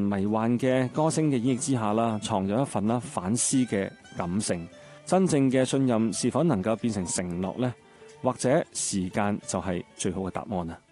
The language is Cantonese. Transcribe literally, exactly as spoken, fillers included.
迷幻嘅歌聲嘅演繹之下啦，藏有一份啦反思嘅感性。真正嘅信任是否能夠變成承諾呢？或者時間就係最好嘅答案啊！